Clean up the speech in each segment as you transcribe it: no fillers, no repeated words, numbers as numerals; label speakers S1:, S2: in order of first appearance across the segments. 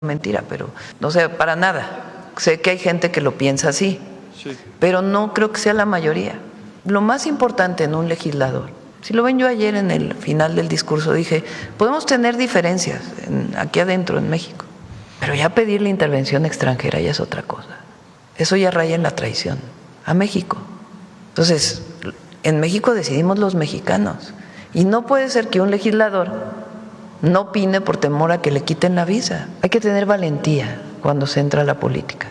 S1: mentira, pero no sé, para nada. Sé que hay gente que lo piensa así, sí, pero no creo que sea la mayoría. Lo más importante en un legislador, si lo ven, yo ayer en el final del discurso dije, podemos tener diferencias aquí adentro en México, pero ya pedir la intervención extranjera ya es otra cosa. Eso ya raya en la traición a México. Entonces, en México decidimos los mexicanos y no puede ser que un legislador no opine por temor a que le quiten la visa. Hay que tener valentía cuando se entra a la política.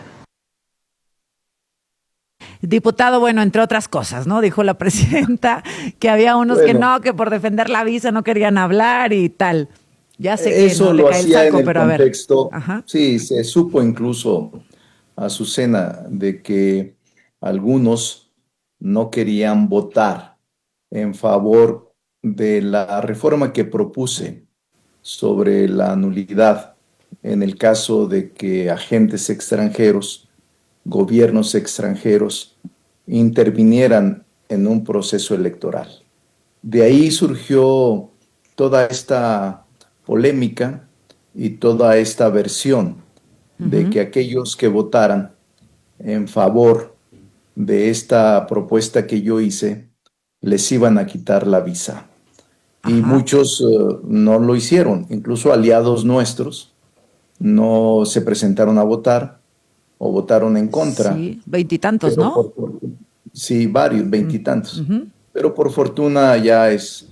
S2: Diputado, bueno, entre otras cosas, ¿no? Dijo la presidenta que había unos que por defender la visa no querían hablar y tal. Ya sé que
S3: eso
S2: no le
S3: lo
S2: cae el
S3: hacía
S2: saco,
S3: en el
S2: pero
S3: contexto,
S2: a ver. Ajá.
S3: sí, se supo incluso, Azucena, de que algunos no querían votar en favor de la reforma que propuse sobre la nulidad en el caso de que agentes extranjeros, gobiernos extranjeros, intervinieran en un proceso electoral. De ahí surgió toda esta polémica y toda esta versión de que aquellos que votaran en favor de esta propuesta que yo hice les iban a quitar la visa. Y muchos no lo hicieron, incluso aliados nuestros no se presentaron a votar o votaron en contra.
S2: Sí, veintitantos, ¿no?
S3: Sí, varios, veintitantos. Pero por fortuna ya es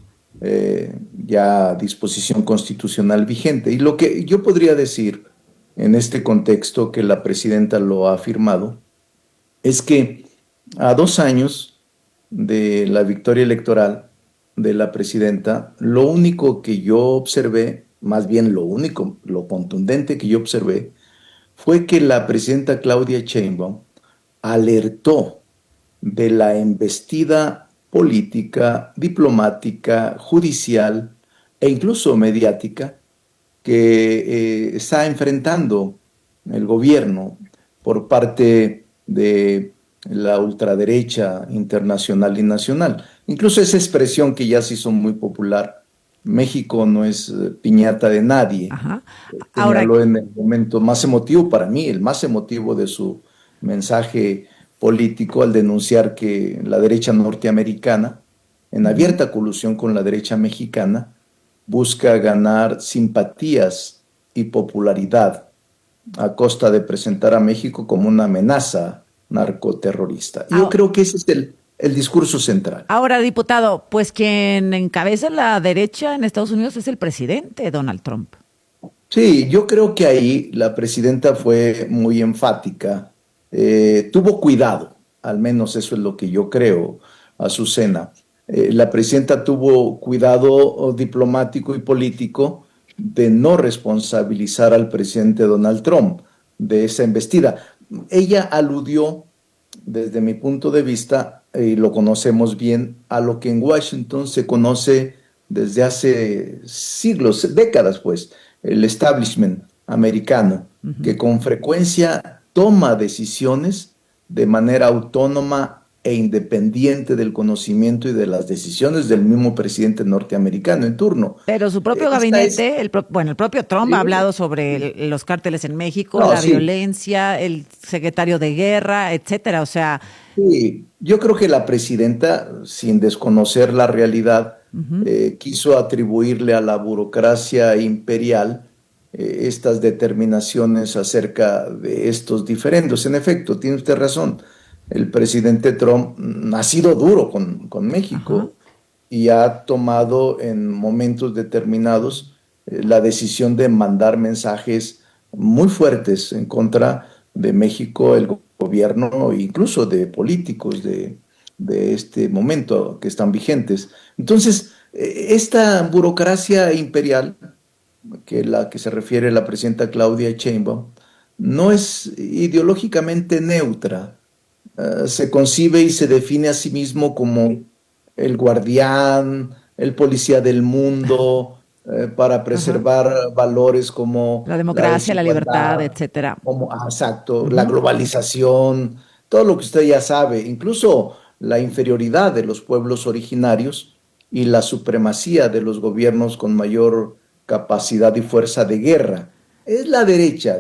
S3: ya disposición constitucional vigente. Y lo que yo podría decir en este contexto, que la presidenta lo ha afirmado, es que a 2 años de la victoria electoral de la presidenta, lo único que yo observé, más bien lo único, lo contundente que yo observé, fue que la presidenta Claudia Sheinbaum alertó de la embestida política, diplomática, judicial e incluso mediática que está enfrentando el gobierno por parte de la ultraderecha internacional y nacional. Incluso esa expresión que ya se hizo muy popular, México no es piñata de nadie.
S2: Ajá. Ahora,
S3: Señaló en el momento más emotivo para mí, el más emotivo de su mensaje político al denunciar que la derecha norteamericana, en abierta colusión con la derecha mexicana, busca ganar simpatías y popularidad a costa de presentar a México como una amenaza narcoterrorista. Yo creo que ese es el discurso central.
S2: Ahora, diputado, pues quien encabeza la derecha en Estados Unidos es el presidente Donald Trump.
S3: Sí, yo creo que ahí la presidenta fue muy enfática, tuvo cuidado, al menos eso es lo que yo creo, Azucena. La presidenta tuvo cuidado diplomático y político de no responsabilizar al presidente Donald Trump de esa embestida. Ella aludió, desde mi punto de vista, y lo conocemos bien, a lo que en Washington se conoce desde hace siglos, décadas pues, el establishment americano, que con frecuencia toma decisiones de manera autónoma e independiente del conocimiento y de las decisiones del mismo presidente norteamericano en turno.
S2: Pero su propio gabinete, el propio Trump ha hablado sobre los cárteles en México, la violencia, el secretario de guerra, etcétera, o sea...
S3: Sí, yo creo que la presidenta, sin desconocer la realidad, quiso atribuirle a la burocracia imperial estas determinaciones acerca de estos diferendos. En efecto, tiene usted razón, el presidente Trump ha sido duro con México y ha tomado en momentos determinados la decisión de mandar mensajes muy fuertes en contra de México, el gobierno, incluso de políticos de este momento que están vigentes. Entonces, esta burocracia imperial, que la que se refiere la presidenta Claudia Sheinbaum, no es ideológicamente neutra. Se concibe y se define a sí mismo como el guardián, el policía del mundo, para preservar valores como
S2: la democracia, la libertad, etcétera.
S3: Exacto, la globalización, todo lo que usted ya sabe, incluso la inferioridad de los pueblos originarios y la supremacía de los gobiernos con mayor capacidad y fuerza de guerra. es la derecha.